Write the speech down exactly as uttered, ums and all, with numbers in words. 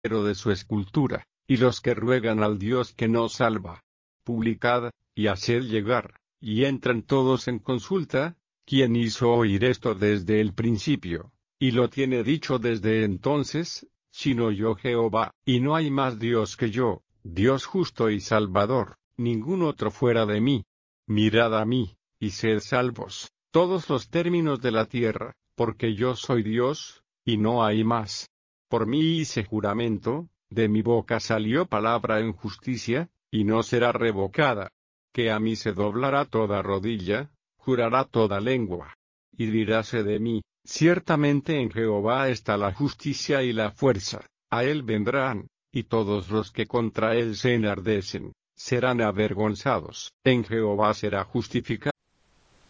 de su escultura, y los que ruegan al Dios que nos salva. Publicad, y haced llegar, y entran todos en consulta, ¿quién hizo oír esto desde el principio, y lo tiene dicho desde entonces? Sino yo Jehová, y no hay más Dios que yo, Dios justo y salvador, ningún otro fuera de mí. Mirad a mí, y sed salvos, todos los términos de la tierra, porque yo soy Dios, y no hay más. Por mí hice juramento, de mi boca salió palabra en justicia, y no será revocada. Que a mí se doblará toda rodilla, jurará toda lengua. Y diráse de mí, ciertamente en Jehová está la justicia y la fuerza, a él vendrán, y todos los que contra él se enardecen, serán avergonzados. En Jehová será justificado